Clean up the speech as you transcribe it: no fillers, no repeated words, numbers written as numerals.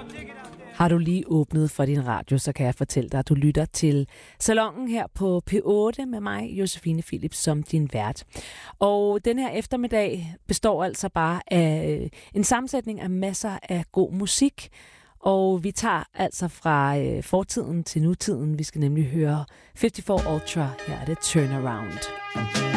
Har du lige åbnet for din radio, så kan jeg fortælle dig, at du lytter til Salonen her på P8 med mig, Josefine Philips, som din vært. Og den her eftermiddag består altså bare af en sammensætning af masser af god musik. Og vi tager altså fra fortiden til nutiden. Vi skal nemlig høre 54 Ultra. Her er det Turnaround.